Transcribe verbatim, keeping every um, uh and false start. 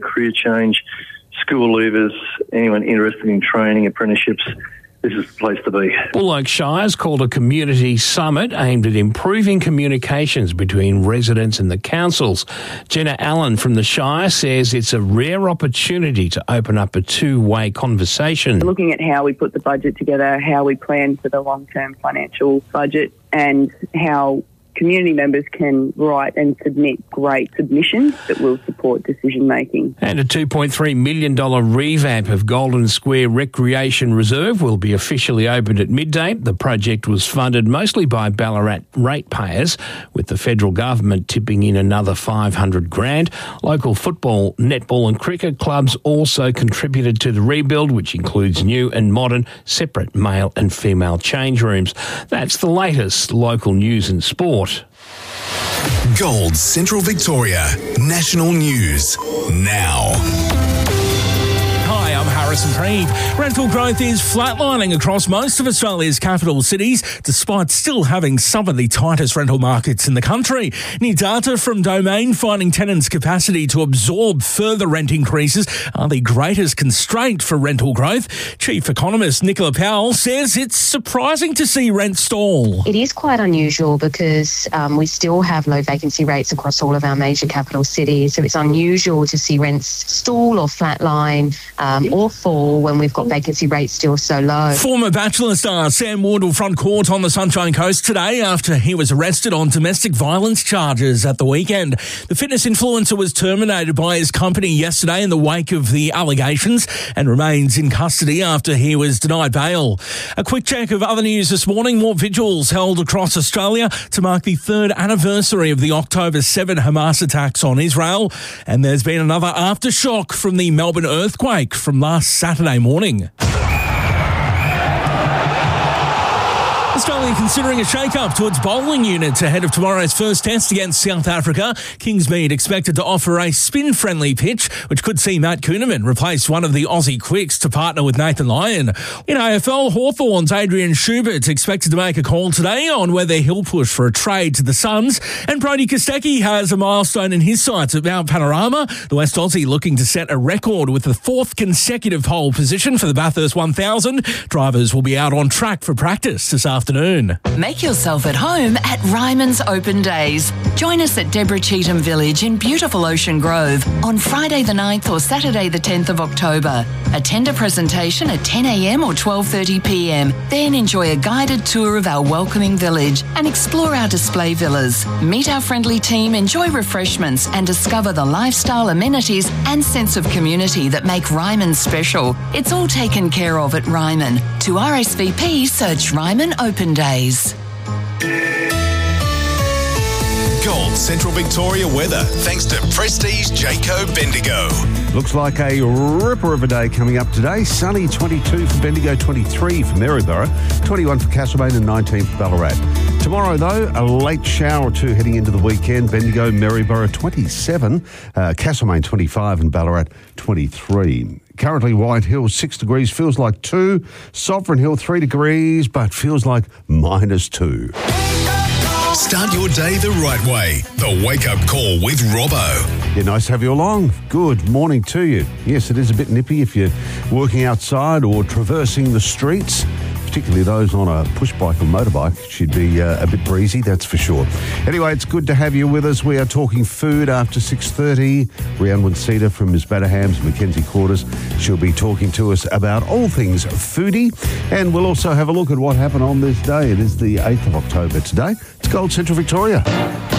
career change, school leavers, anyone interested in training, apprenticeships, this is the place to be. Bullock Shire's called a community summit aimed at improving communications between residents and the councils. Jenna Allen from the Shire says it's a rare opportunity to open up a two-way conversation. Looking at how we put the budget together, how we plan for the long-term financial budget, and how community members can write and submit great submissions that will support decision making. And a two point three million dollars revamp of Golden Square Recreation Reserve will be officially opened at midday. The project was funded mostly by Ballarat ratepayers, with the federal government tipping in another five hundred grand. Local football, netball and cricket clubs also contributed to the rebuild, which includes new and modern separate male and female change rooms. That's the latest local news and sport. Gold Central Victoria National News now. Hi, I'm Harrison Preeve. Rental growth is flatlining across most of Australia's capital cities, despite still having some of the tightest rental markets in the country. New data from Domain finding tenants' capacity to absorb further rent increases are the greatest constraint for rental growth. Chief economist Nicola Powell says it's surprising to see rent stall. It is quite unusual because um, we still have low vacancy rates across all of our major capital cities, so it's unusual to see rents stall or flatline um, or fall when we've got vacancy rates still so low. Former Bachelor star Sam Ward will front court on the Sunshine Coast today after he was arrested on domestic violence charges at the weekend. The fitness influencer was terminated by his company yesterday in the wake of the allegations and remains in custody after he was denied bail. A quick check of other news this morning. More vigils held across Australia to mark the third anniversary of the October seventh Hamas attacks on Israel. And there's been another aftershock from the Melbourne earthquake from last Saturday morning. Australia considering a shake-up to its bowling unit ahead of tomorrow's first test against South Africa. Kingsmead expected to offer a spin-friendly pitch, which could see Matt Kuhneman replace one of the Aussie quicks to partner with Nathan Lyon. In A F L, Hawthorn's Adrian Schubert expected to make a call today on whether he'll push for a trade to the Suns. And Brody Kostecki has a milestone in his sights at Mount Panorama. The West Aussie looking to set a record with the fourth consecutive pole position for the Bathurst one thousand. Drivers will be out on track for practice this afternoon. Make yourself at home at Ryman's Open Days. Join us at Deborah Cheetham Village in beautiful Ocean Grove on Friday the ninth or Saturday the tenth of October. Attend a presentation at ten a.m. or twelve thirty p.m. Then enjoy a guided tour of our welcoming village and explore our display villas. Meet our friendly team, enjoy refreshments and discover the lifestyle, amenities and sense of community that make Ryman special. It's all taken care of at Ryman. To R S V P, search Ryman Open Days. Gold Central Victoria weather, thanks to Prestige Jayco Bendigo. Looks like a ripper of a day coming up today. Sunny, twenty-two for Bendigo, twenty-three for Maryborough, twenty-one for Castlemaine and nineteen for Ballarat. Tomorrow, though, a late shower or two heading into the weekend. Bendigo, Maryborough, twenty-seven, uh, Castlemaine, twenty-five and Ballarat, twenty-three. Currently, White Hill, six degrees, feels like two. Sovereign Hill, three degrees, but feels like minus two. Start your day the right way. The Wake Up Call with Robbo. Yeah, nice to have you along. Good morning to you. Yes, it is a bit nippy if you're working outside or traversing the streets, particularly those on a push bike or motorbike. It should be uh, a bit breezy, that's for sure. Anyway, it's good to have you with us. We are talking food after six thirty. Rhiannon Winsita from Miz Batterham's Mackenzie Quarters. She'll be talking to us about all things foodie. And we'll also have a look at what happened on this day. It is the eighth of October today. It's Gold Central Victoria.